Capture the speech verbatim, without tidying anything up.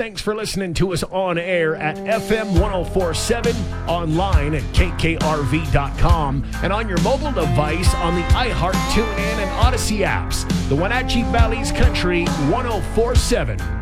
Thanks for listening to us on air at F M ten forty-seven, online at K K R V dot com, and on your mobile device on the iHeart, TuneIn, and Odyssey apps. The Wenatchee Valley's Country ten forty-seven.